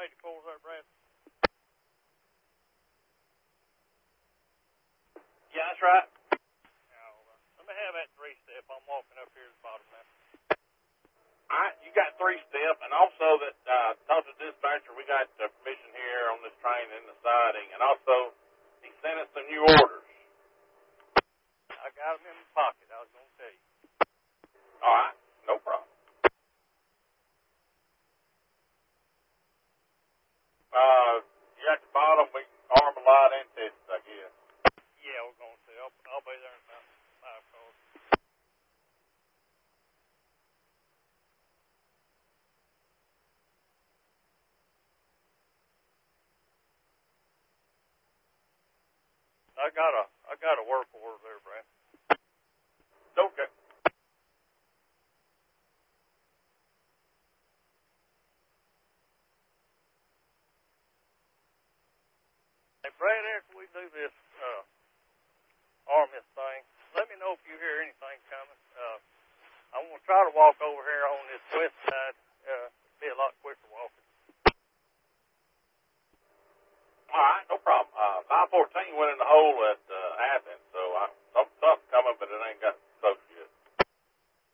major course there, Brad? Yeah, that's right. Let me have that 3-step. I'm walking up here to the bottom now. All right, you got 3-step, and also that talk to the dispatcher. We got permission here on this train in the siding, and also he sent us some new orders. I got them in my pocket. I was going to tell you. All right, no problem. You're at the bottom. We Armalite and Texas, I guess. Yeah, we're going to. I'll be there in about 5 cars. I got a work order there, Brad. Okay. Hey, Brad, after we do this Armis thing, let me know if you hear anything coming. I'm going to try to walk over here on this west side. Be a lot quicker walking. All right, no problem. 514 went in the hole at Athens, so something's coming, but it ain't got